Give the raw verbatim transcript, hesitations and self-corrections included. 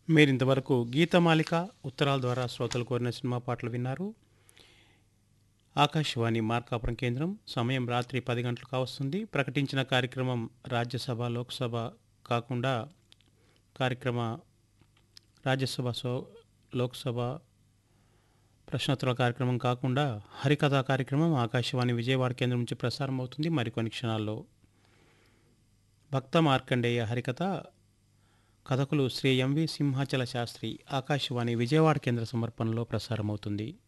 మీరింతవరకు గీతమాలిక ఉత్తరాల ద్వారా శ్రోతలు కోరిన సినిమా పాటలు విన్నారు. ఆకాశవాణి మార్కాపురం కేంద్రం సమయం రాత్రి పది గంటలు కావస్తుంది. ప్రకటించిన కార్యక్రమం రాజ్యసభ లోక్సభ కాకుండా కార్యక్రమ రాజ్యసభ సో లోక్సభ ప్రశ్నోత్తరాల కార్యక్రమం కాకుండా హరికథా కార్యక్రమం ఆకాశవాణి విజయవాడ కేంద్రం నుంచి ప్రసారం అవుతుంది. మరికొన్ని క్షణాల్లో భక్త మార్కండేయ హరికథ కథకులు శ్రీ ఎంవి సింహాచల శాస్త్రి ఆకాశవాణి విజయవాడ కేంద్ర సమర్పణలో ప్రసారమవుతుంది.